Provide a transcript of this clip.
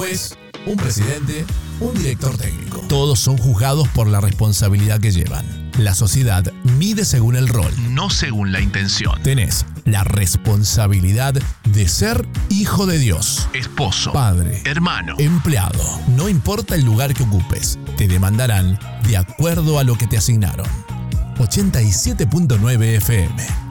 juez, un presidente, un director técnico. Todos son juzgados por la responsabilidad que llevan. La sociedad mide según el rol, no según la intención. Tenés la responsabilidad de ser hijo de Dios, esposo, padre, hermano, empleado. No importa el lugar que ocupes, te demandarán de acuerdo a lo que te asignaron. 87.9 FM.